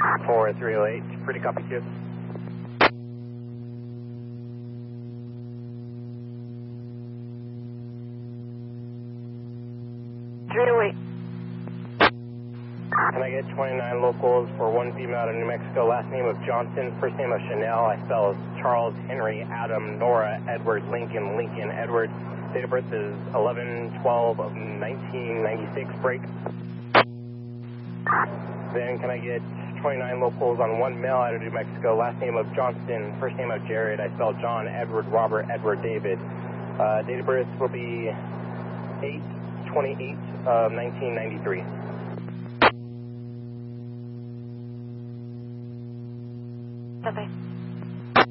4308, pretty copy too. Can I get 29 locals for one female out of New Mexico, last name of Johnson, first name of Chanel, I spell Charles, Henry, Adam, Nora, Edward, Lincoln, Lincoln, Edward. Date of birth is 11/12 of 1996, break. Then can I get 29 locals on one male out of New Mexico, last name of Johnston, first name of Jared, I spell John, Edward, Robert, Edward, David. Date of birth will be 8/28 of 1993. Bye-bye.